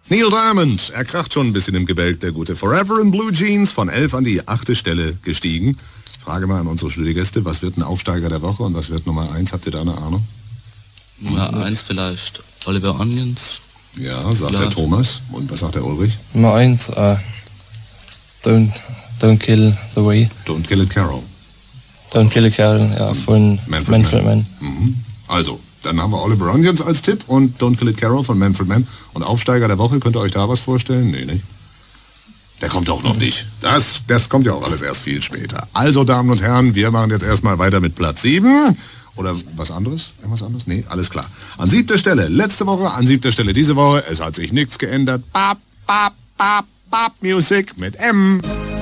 Neil Diamond, er kracht schon ein bisschen im Gebälk, der gute. Forever in Blue Jeans, von 11 an die 8. Stelle gestiegen. Frage mal an unsere Studiogäste, was wird ein Aufsteiger der Woche und was wird Nummer 1? Habt ihr da eine Ahnung? Nummer 1 vielleicht Oliver Onions. Ja, sagt der Thomas. Und was sagt der Ulrich? Nummer 1, Don't Kill the Way. Don't Kill It Carol. Don't Kill It Carol, ja, von Manfred Mann. Also, dann haben wir Oliver Onions als Tipp und Don't Kill It Carol von Manfred Mann. Und Aufsteiger der Woche, könnt ihr euch da was vorstellen? Nee, nicht? Der kommt auch noch nicht. Das kommt ja auch alles erst viel später. Also, Damen und Herren, wir machen jetzt erstmal weiter mit Platz 7. Oder was anderes? Irgendwas anderes? Nee, alles klar. An 7. Stelle letzte Woche, an 7. Stelle diese Woche. Es hat sich nichts geändert. Bap, bap, bap, bap, Music mit M.